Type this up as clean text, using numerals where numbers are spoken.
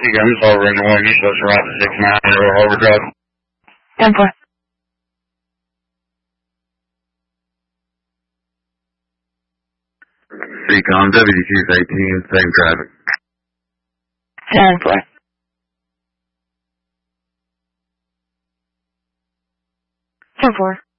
You got this over in the one, you're supposed to ride the 6-9 or overdrive. 10-4. Recon, WD218, same traffic. 10-4. Ten four.